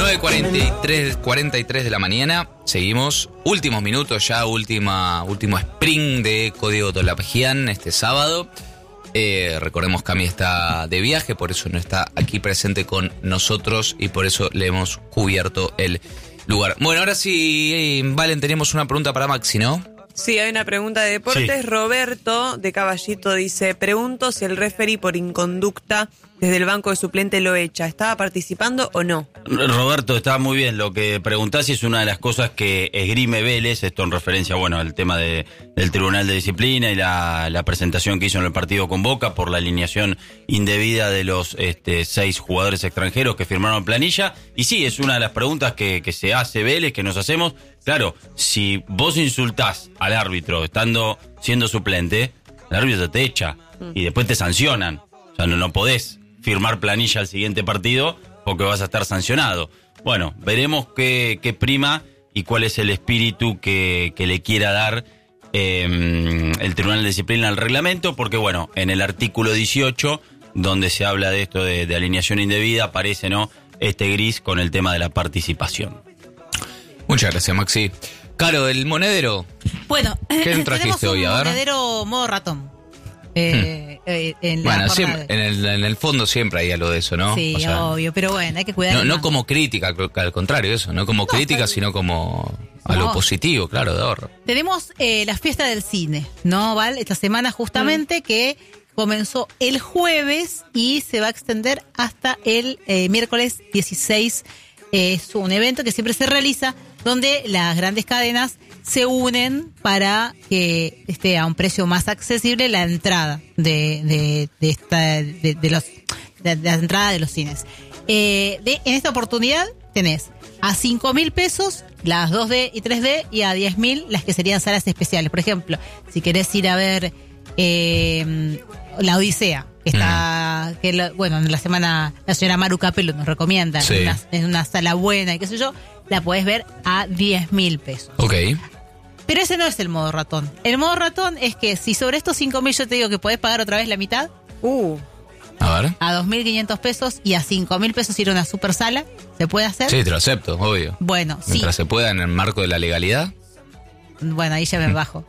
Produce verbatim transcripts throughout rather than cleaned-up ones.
nueve cuarenta y tres de la mañana, seguimos, últimos minutos ya, última, último sprint de Código Tolapajian este sábado. Eh, recordemos que Cami está de viaje, por eso no está aquí presente con nosotros y por eso le hemos cubierto el lugar. Bueno, ahora sí, Valen, tenemos una pregunta para Maxi, ¿no? Sí, hay una pregunta de deportes. Sí. Roberto de Caballito dice, pregunto si el referee por inconducta desde el banco de suplente lo echa. ¿Estaba participando o no? Roberto, está muy bien. Lo que preguntás es una de las cosas que esgrime Vélez, esto en referencia, bueno, al tema de, del Tribunal de Disciplina y la, la presentación que hizo en el partido con Boca por la alineación indebida de los este, seis jugadores extranjeros que firmaron planilla. Y sí, es una de las preguntas que, que se hace Vélez, que nos hacemos. Claro, si vos insultás al árbitro estando siendo suplente, el árbitro te echa y después te sancionan. O sea, no, no podés firmar planilla al siguiente partido porque vas a estar sancionado. Bueno, veremos qué, qué prima y cuál es el espíritu que, que le quiera dar eh, el Tribunal de Disciplina al reglamento, porque bueno, en el artículo dieciocho, donde se habla de esto de, de alineación indebida, aparece, ¿no?, este gris con el tema de la participación. Muchas gracias, Maxi. Caro, el monedero. Bueno, ¿qué trajiste hoy? A ver. Monedero modo ratón. Eh, hmm. eh, en la bueno, siempre, en, el, en el fondo siempre hay algo de eso, ¿no? Sí, o sea, obvio, pero bueno, hay que cuidar. No, no como crítica, al contrario, eso, no como no, crítica, pero... sino como a lo positivo, claro, de ahorro. Tenemos eh, la fiesta del cine, ¿no, Val? Esta semana justamente mm. que comenzó el jueves y se va a extender hasta el eh, miércoles dieciséis. Es un evento que siempre se realiza donde las grandes cadenas se unen para que esté a un precio más accesible la entrada de de de esta de, de los de, de la entrada de los cines. Eh, de, en esta oportunidad tenés a cinco mil pesos las dos D y tres D y a diez mil las que serían salas especiales. Por ejemplo, si querés ir a ver eh, La Odisea, que está, que lo, bueno, en la semana la señora Maru Capello nos recomienda, sí, en, una, en una sala buena y qué sé yo, la podés ver a diez mil pesos. Ok. Pero ese no es el modo ratón. El modo ratón es que si sobre estos cinco mil yo te digo que podés pagar otra vez la mitad, uh, a ver, a dos mil quinientos pesos y a cinco mil pesos ir a una super sala, ¿se puede hacer? Sí, te lo acepto, obvio. Bueno, sí. Mientras se pueda en el marco de la legalidad. Bueno, ahí ya me bajo.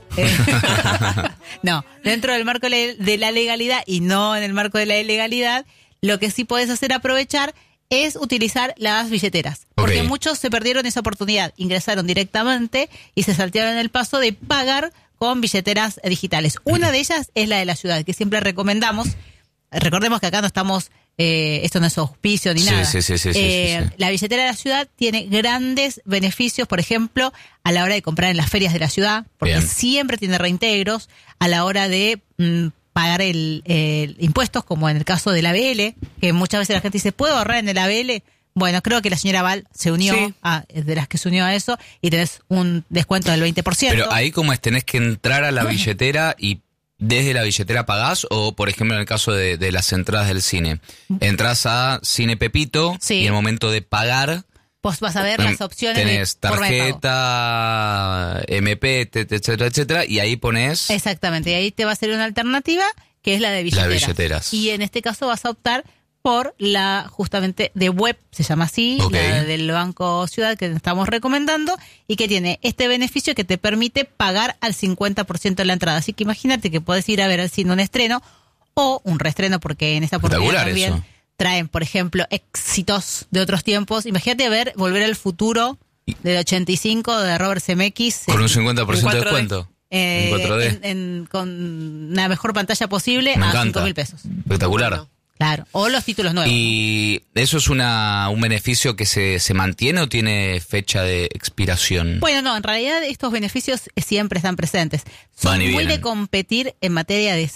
No, dentro del marco de la legalidad y no en el marco de la ilegalidad, lo que sí podés hacer aprovechar es utilizar las billeteras. Porque okay, muchos se perdieron esa oportunidad, ingresaron directamente y se saltearon el paso de pagar con billeteras digitales. Una de ellas es la de la ciudad, que siempre recomendamos. Recordemos que acá no estamos, eh, esto no es auspicio ni sí, nada. Sí, sí, sí, eh, sí, sí. La billetera de la ciudad tiene grandes beneficios, por ejemplo, a la hora de comprar en las ferias de la ciudad, porque bien, siempre tiene reintegros, a la hora de mmm, pagar el, el impuestos, como en el caso del A B L, que muchas veces la gente dice, ¿puedo ahorrar en el A B L? Bueno, creo que la señora Val se unió, sí, a, de las que se unió a eso, y tenés un descuento del veinte por ciento. Pero ahí como es, tenés que entrar a la billetera y desde la billetera pagás, o por ejemplo en el caso de, de las entradas del cine, entras a Cine Pepito, sí, y en el momento de pagar, vos vas a ver las opciones. Tenés de tarjeta, M P, etcétera, etcétera, y ahí pones. Exactamente, y ahí te va a salir una alternativa que es la de billeteras. La billeteras. Y en este caso vas a optar por la justamente de web, se llama así, okay, la del Banco Ciudad que estamos recomendando y que tiene este beneficio que te permite pagar al cincuenta por ciento de la entrada. Así que imagínate que podés ir a ver al cine un estreno o un reestreno, porque en esta oportunidad también eso traen, por ejemplo, éxitos de otros tiempos. Imagínate ver Volver al Futuro del ochenta y cinco de Robert Zemeckis. Con un cincuenta por ciento de descuento. Eh, en cuatro D. En, en, con una mejor pantalla posible. Me a cinco mil pesos. Espectacular. Bueno. Claro, o los títulos nuevos. ¿Y eso es una un beneficio que se, se mantiene o tiene fecha de expiración? Bueno, no, en realidad estos beneficios siempre están presentes. Son muy de competir en materia de